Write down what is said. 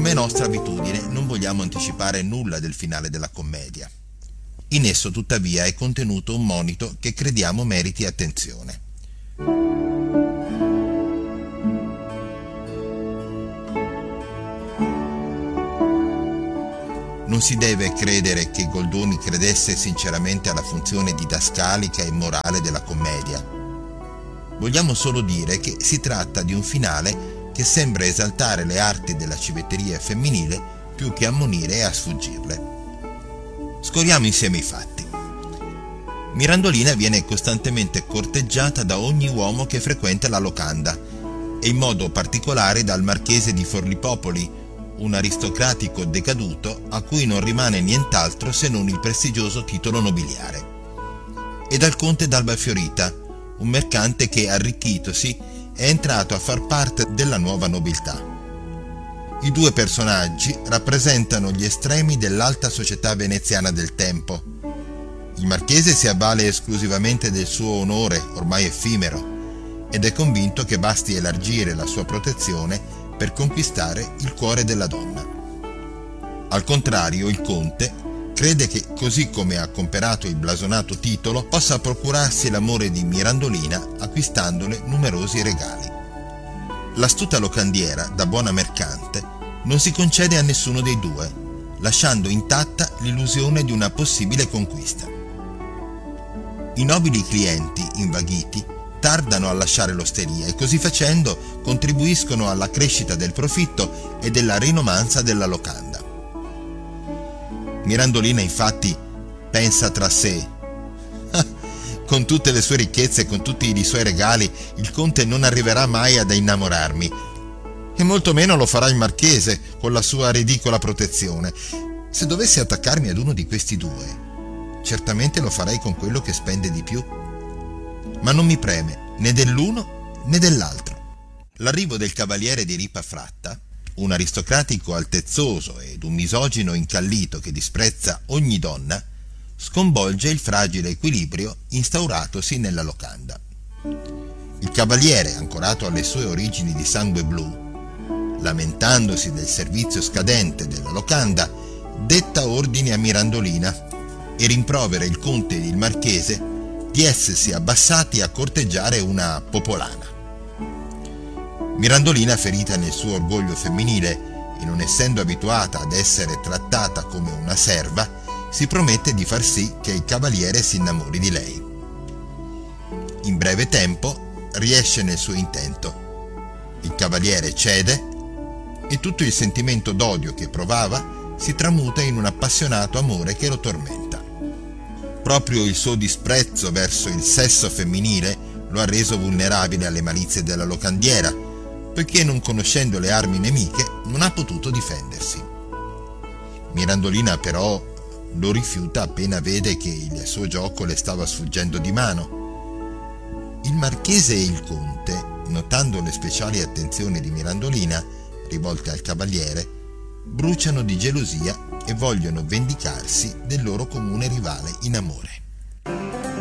Come è nostra abitudine, non vogliamo anticipare nulla del finale della commedia. In esso, tuttavia, è contenuto un monito che crediamo meriti attenzione. Non si deve credere che Goldoni credesse sinceramente alla funzione didascalica e morale della commedia. Vogliamo solo dire che si tratta di un finale che sembra esaltare le arti della civetteria femminile più che ammonire e a sfuggirle. Scorriamo insieme i fatti. Mirandolina viene costantemente corteggiata da ogni uomo che frequenta la locanda e in modo particolare dal marchese di Forlipopoli, un aristocratico decaduto a cui non rimane nient'altro se non il prestigioso titolo nobiliare, e dal conte d'Alba Fiorita, un mercante che, arricchitosi, è entrato a far parte della nuova nobiltà. I due personaggi rappresentano gli estremi dell'alta società veneziana del tempo. Il marchese si avvale esclusivamente del suo onore, ormai effimero, ed è convinto che basti elargire la sua protezione per conquistare il cuore della donna. Al contrario, il conte crede che, così come ha comperato il blasonato titolo, possa procurarsi l'amore di Mirandolina acquistandole numerosi regali. L'astuta locandiera, da buona mercante, non si concede a nessuno dei due, lasciando intatta l'illusione di una possibile conquista. I nobili clienti, invaghiti, tardano a lasciare l'osteria e così facendo contribuiscono alla crescita del profitto e della rinomanza della locanda. Mirandolina infatti pensa tra sé: con tutte le sue ricchezze e con tutti i suoi regali il conte non arriverà mai ad innamorarmi, e molto meno lo farà il marchese con la sua ridicola protezione. Se dovessi attaccarmi ad uno di questi due, certamente lo farei con quello che spende di più. Ma non mi preme né dell'uno né dell'altro. L'arrivo del cavaliere di Ripa Fratta, un aristocratico altezzoso ed un misogino incallito che disprezza ogni donna, sconvolge il fragile equilibrio instauratosi nella locanda. Il cavaliere, ancorato alle sue origini di sangue blu, lamentandosi del servizio scadente della locanda, detta ordini a Mirandolina e rimprovera il conte ed il marchese di essersi abbassati a corteggiare una popolana. Mirandolina, ferita nel suo orgoglio femminile e non essendo abituata ad essere trattata come una serva, si promette di far sì che il cavaliere si innamori di lei. In breve tempo riesce nel suo intento. Il cavaliere cede e tutto il sentimento d'odio che provava si tramuta in un appassionato amore che lo tormenta. Proprio il suo disprezzo verso il sesso femminile lo ha reso vulnerabile alle malizie della locandiera, poiché, non conoscendo le armi nemiche, non ha potuto difendersi. Mirandolina però lo rifiuta appena vede che il suo gioco le stava sfuggendo di mano. Il marchese e il conte, notando le speciali attenzioni di Mirandolina rivolte al cavaliere, bruciano di gelosia e vogliono vendicarsi del loro comune rivale in amore.